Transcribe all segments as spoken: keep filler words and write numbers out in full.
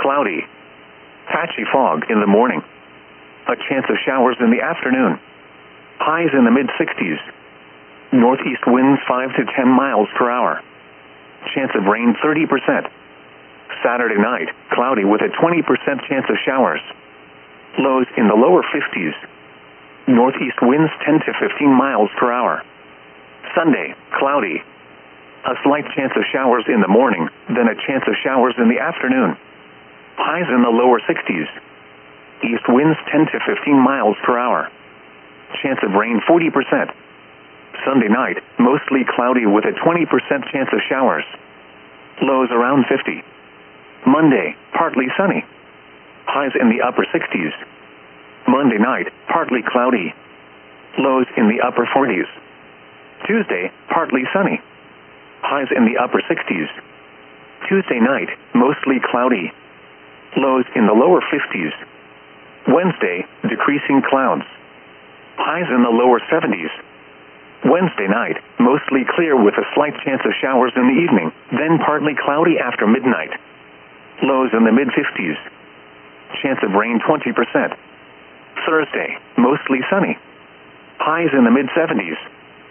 cloudy. Patchy fog in the morning. A chance of showers in the afternoon. Highs in the mid sixties. Northeast winds five to ten miles per hour. Chance of rain thirty percent. Saturday night, cloudy with a twenty percent chance of showers. Lows in the lower fifties. Northeast winds ten to fifteen miles per hour. Sunday, cloudy. A slight chance of showers in the morning, then a chance of showers in the afternoon. Highs in the lower sixties. East winds ten to fifteen miles per hour. Chance of rain forty percent. Sunday night, mostly cloudy with a twenty percent chance of showers. Lows around fifty. Monday, partly sunny. Highs in the upper sixties. Monday night, partly cloudy. Lows in the upper forties. Tuesday, partly sunny. Highs in the upper sixties. Tuesday night, mostly cloudy. Lows in the lower fifties. Wednesday, decreasing clouds. Highs in the lower seventies. Wednesday night, mostly clear with a slight chance of showers in the evening, then partly cloudy after midnight. Lows in the mid fifties. Chance of rain twenty percent. Thursday, mostly sunny. Highs in the mid seventies.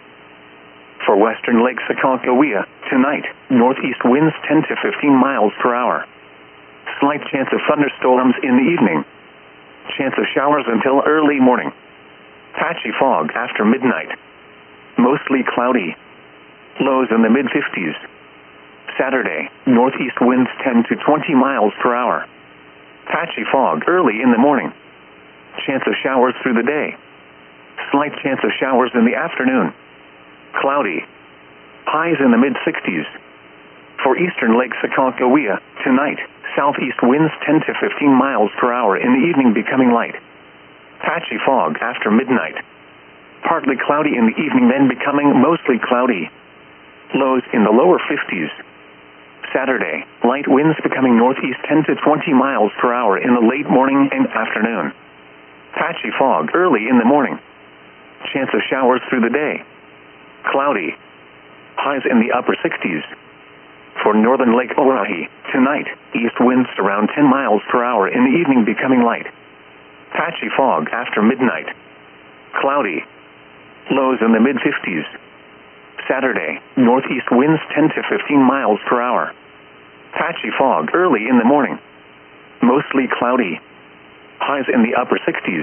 For western Lake Aconcagua, tonight, northeast winds ten to fifteen miles per hour. Slight chance of thunderstorms in the evening. Chance of showers until early morning. Patchy fog after midnight. Mostly cloudy. Lows in the mid fifties. Saturday, northeast winds ten to twenty miles per hour. Patchy fog early in the morning. Chance of showers through the day. Slight chance of showers in the afternoon. Cloudy. Highs in the mid sixties. For eastern Lake Aconcagua, tonight, southeast winds ten to fifteen miles per hour in the evening becoming light. Patchy fog after midnight. Partly cloudy in the evening then becoming mostly cloudy. Lows in the lower fifties. Saturday, light winds becoming northeast ten to twenty miles per hour in the late morning and afternoon. Patchy fog early in the morning. Chance of showers through the day. Cloudy. Highs in the upper sixties. For northern Lake Oahe, tonight, east winds around ten miles per hour in the evening becoming light. Patchy fog after midnight. Cloudy. Lows in the mid fifties. Saturday, northeast winds ten to fifteen miles per hour. Patchy fog early in the morning. Mostly cloudy. Highs in the upper sixties.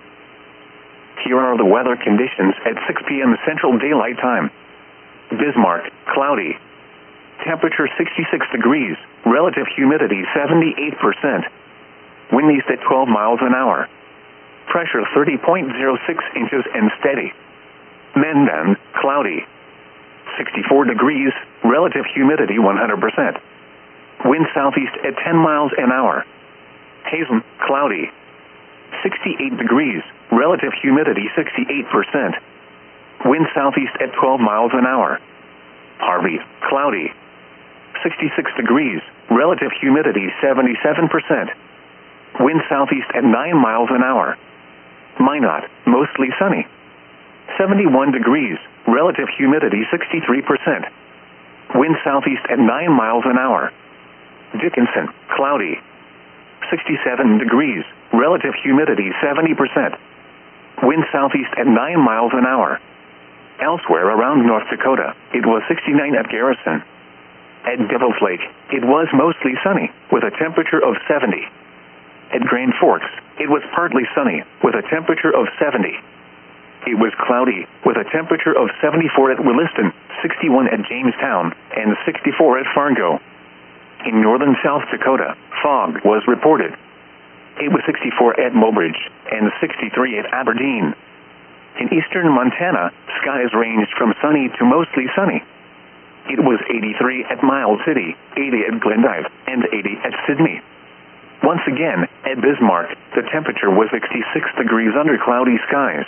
Here are the weather conditions at six p.m. Central Daylight Time. Bismarck, cloudy. Temperature sixty-six degrees, relative humidity seventy-eight percent. Wind east at twelve miles an hour. Pressure thirty point zero six inches and steady. Mendon, cloudy. sixty-four degrees, relative humidity one hundred percent. Wind southeast at ten miles an hour. Hazen, cloudy. sixty-eight degrees, relative humidity sixty-eight percent. Wind southeast at twelve miles an hour. Harvey, cloudy. sixty-six degrees, relative humidity seventy-seven percent. Wind southeast at nine miles an hour. Minot, mostly sunny. seventy-one degrees, relative humidity sixty-three percent. Wind southeast at nine miles an hour. Dickinson, cloudy. sixty-seven degrees, relative humidity seventy percent. Wind southeast at nine miles an hour. Elsewhere around North Dakota, it was sixty-nine at Garrison. At Devil's Lake, it was mostly sunny, with a temperature of seventy. At Grand Forks, it was partly sunny, with a temperature of seventy. It was cloudy, with a temperature of seventy-four at Williston, sixty-one at Jamestown, and sixty-four at Fargo. In northern South Dakota, fog was reported. It was sixty-four at Mobridge, and sixty-three at Aberdeen. In eastern Montana, skies ranged from sunny to mostly sunny. It was eighty-three at Miles City, eighty at Glendive, and eighty at Sidney. Once again, at Bismarck, the temperature was sixty-six degrees under cloudy skies.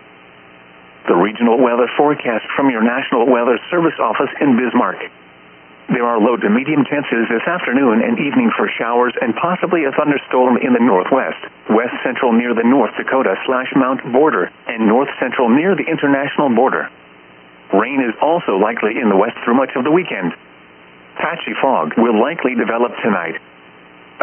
The regional weather forecast from your National Weather Service office in Bismarck. There are low to medium chances this afternoon and evening for showers and possibly a thunderstorm in the northwest, west central near the North Dakota slash Mount border, and north central near the international border. Rain is also likely in the west through much of the weekend. Patchy fog will likely develop tonight.